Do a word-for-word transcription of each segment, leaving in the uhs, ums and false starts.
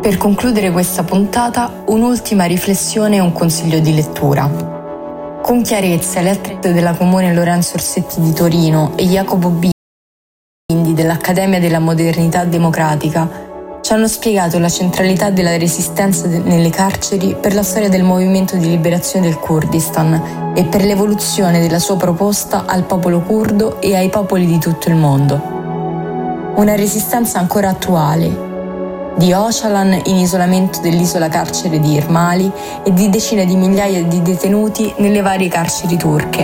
Per concludere questa puntata, un'ultima riflessione e un consiglio di lettura. Con chiarezza, le lettere della Comune Lorenzo Orsetti di Torino e Jacopo Bindi dell'Accademia della Modernità Democratica ci hanno spiegato la centralità della resistenza nelle carceri per la storia del movimento di liberazione del Kurdistan e per l'evoluzione della sua proposta al popolo curdo e ai popoli di tutto il mondo. Una resistenza ancora attuale, di Öcalan in isolamento dell'isola carcere di Irmali e di decine di migliaia di detenuti nelle varie carceri turche.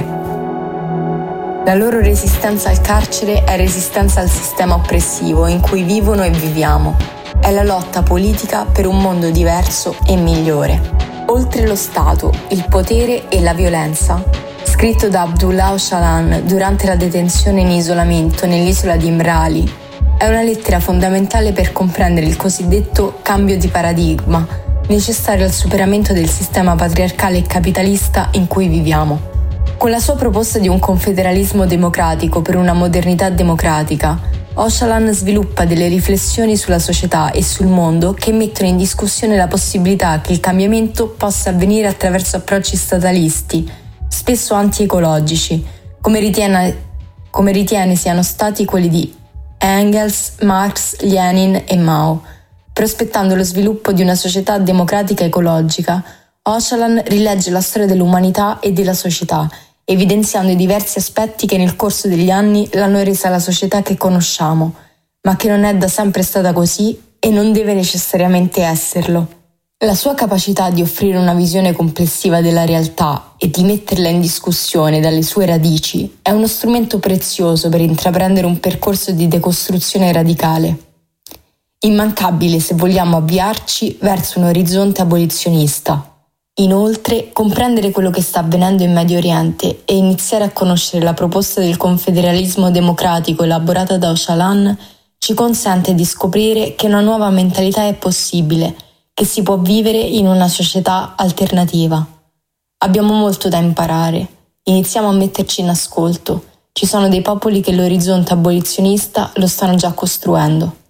La loro resistenza al carcere è resistenza al sistema oppressivo in cui vivono e viviamo. È la lotta politica per un mondo diverso e migliore. Oltre lo Stato, il potere e la violenza, scritto da Abdullah Öcalan durante la detenzione in isolamento nell'isola di Imrali, è una lettera fondamentale per comprendere il cosiddetto cambio di paradigma, necessario al superamento del sistema patriarcale e capitalista in cui viviamo. Con la sua proposta di un confederalismo democratico per una modernità democratica, Öcalan sviluppa delle riflessioni sulla società e sul mondo che mettono in discussione la possibilità che il cambiamento possa avvenire attraverso approcci statalisti, spesso anti-ecologici, come ritiene, come ritiene siano stati quelli di Engels, Marx, Lenin e Mao. Prospettando lo sviluppo di una società democratica ecologica, Öcalan rilegge la storia dell'umanità e della società, evidenziando i diversi aspetti che nel corso degli anni l'hanno resa la società che conosciamo, ma che non è da sempre stata così e non deve necessariamente esserlo. La sua capacità di offrire una visione complessiva della realtà e di metterla in discussione dalle sue radici è uno strumento prezioso per intraprendere un percorso di decostruzione radicale. Immancabile se vogliamo avviarci verso un orizzonte abolizionista. Inoltre, comprendere quello che sta avvenendo in Medio Oriente e iniziare a conoscere la proposta del confederalismo democratico elaborata da Öcalan ci consente di scoprire che una nuova mentalità è possibile, che si può vivere in una società alternativa. Abbiamo molto da imparare, iniziamo a metterci in ascolto. Ci sono dei popoli che l'orizzonte abolizionista lo stanno già costruendo.